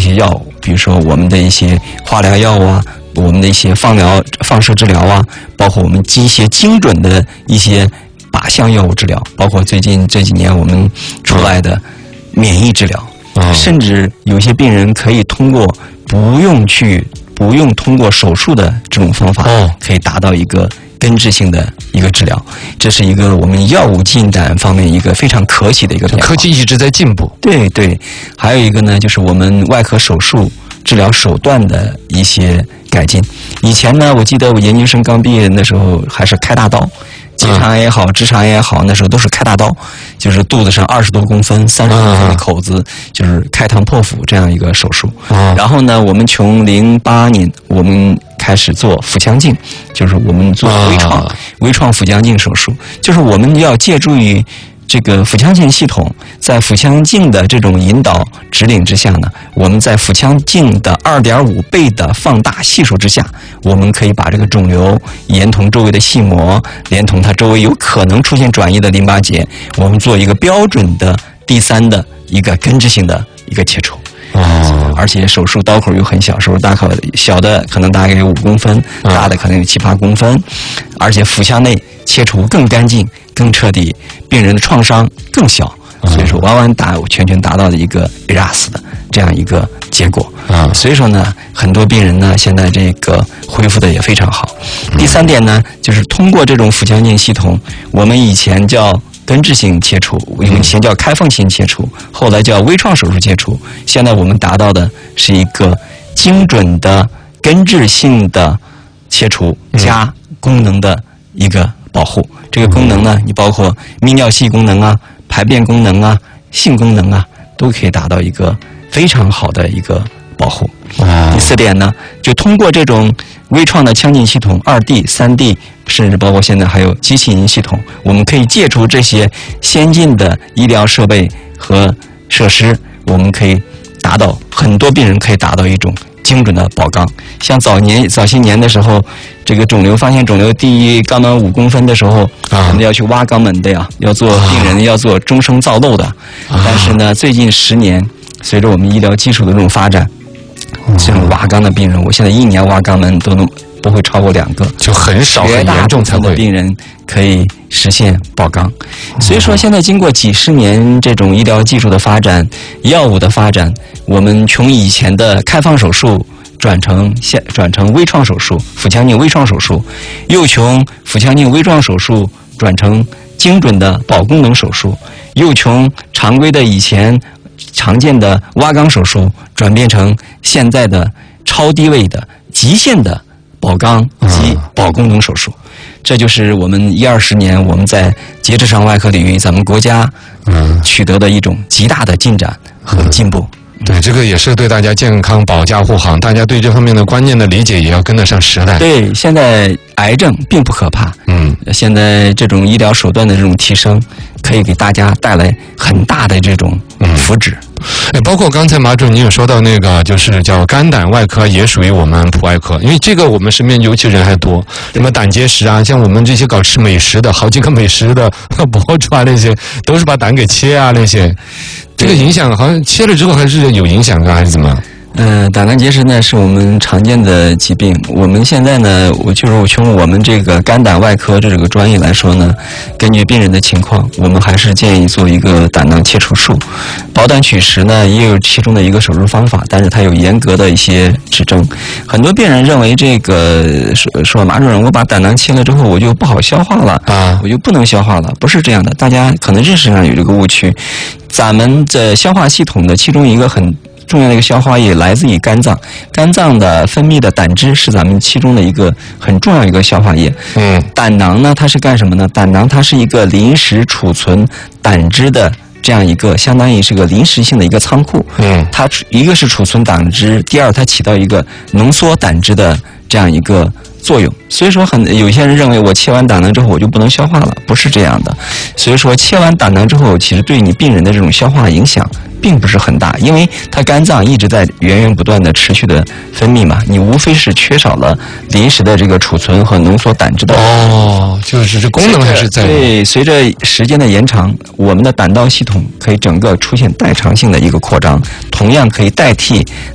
些药物，比如说我们的一些化疗药啊，我们的一些放射治疗啊，包括我们一些精准的一些靶向药物治疗，包括最近这几年我们出来的免疫治疗，甚至有些病人可以通过不用通过手术的这种方法，可以达到一个根治性的一个治疗。这是一个我们药物进展方面一个非常可喜的一个变化。 科技一直在进步。 对对，还有一个呢，就是我们外科手术治疗手段的一些改进。以前呢，我记得我研究生刚毕业那时候还是开大刀，结肠癌也好，直肠癌也好，那时候都是开大刀，就是肚子上20多公分、30多公分的口子，就是开膛破腹这样一个手术。然后呢，我们从08年我们开始做腹腔镜，就是我们做微创腹腔镜手术，就是我们要借助于这个腹腔镜系统，在腹腔镜的这种引导指引之下呢，我们在腹腔镜的2.5倍的放大系数之下，我们可以把这个肿瘤连同周围的细膜，连同它周围有可能出现转移的淋巴结，我们做一个标准的第3的一个根治性的一个切除。而且手术刀口又很小，手术大口小的可能大概有5公分，大的可能有7、8公分，而且腹腔内切除更干净、更彻底，病人的创伤更小，所以说完完全达到了一个 ERAS 的这样一个结果。所以说呢，很多病人呢现在这个恢复的也非常好。第3点呢，就是通过这种腹腔镜系统，我们以前叫根治性切除，以前叫开放性切除，后来叫微创手术切除。现在我们达到的是一个精准的根治性的切除加功能的一个保护。这个功能呢，你包括泌尿系功能啊、排便功能啊、性功能啊，都可以达到一个非常好的一个保护。第4点呢，就通过这种微创的腔镜系统，2D、3D， 甚至包括现在还有机器人系统，我们可以借助这些先进的医疗设备和设施，我们可以达到很多病人可以达到一种精准的保肛。像早些年的时候，这个发现肿瘤第肛门5公分的时候，我们要去挖肛门的呀，要做病人要做终生造瘘的。但是呢，最近10年，随着我们医疗技术的这种发展，这种挖肛的病人，我现在1年挖肛门都不会超过2个， 就很少很严重才会。 病人可以实现保肛。所以说，现在经过几十年这种医疗技术的发展、药物的发展，我们从以前的开放手术转成微创手术、腹腔镜微创手术，又从腹腔镜微创手术转成精准的保功能手术，又从常规的以前常见的挖肛手术转变成现在的超低位的极限的保肛及保功能手术。这就是我们10-20年我们在结直肠外科领域咱们国家取得的一种极大的进展和进步。 对，这个也是对大家健康保驾护航，大家对这方面的观念的理解也要跟得上时代。 对，现在癌症并不可怕，现在这种医疗手段的这种提升，可以给大家带来很大的这种福祉。 包括刚才马主任你有说到那个就是叫肝胆外科，也属于我们普外科，因为这个我们身边尤其人还多，什么胆结石啊，像我们这些搞吃美食的，好几个美食的博主啊，那些都是把胆给切啊那些，这个影响好像切了之后还是有影响的，还是怎么？ 胆囊结石呢是我们常见的疾病。我们现在呢，从我们这个肝胆外科这个专业来说呢，根据病人的情况，我们还是建议做一个胆囊切除术。保胆取石呢也有其中的一个手术方法，但是它有严格的一些指征。很多病人认为这个说马主任，我把胆囊切了之后我就不好消化了我就不能消化了，不是这样的。大家可能认识上有这个误区。咱们的消化系统的其中一个很重要的一个消化液来自于肝脏，肝脏的分泌的胆汁是咱们其中的一个很重要一个消化液。胆囊呢，它是干什么呢？胆囊它是一个临时储存胆汁的这样一个，相当于是个临时性的一个仓库。它一个是储存胆汁，第二它起到一个浓缩胆汁的这样一个作用。所以说有些人认为我切完胆囊之后我就不能消化了，不是这样的。所以说切完胆囊之后，其实对你病人的这种消化影响并不是很大，因为它肝脏一直在源源不断的持续的分泌嘛，你无非是缺少了临时的这个储存和浓缩胆汁的。 就是这功能还是在。 对，随着时间的延长，我们的胆道系统可以整个出现代偿性的一个扩张，同样可以代替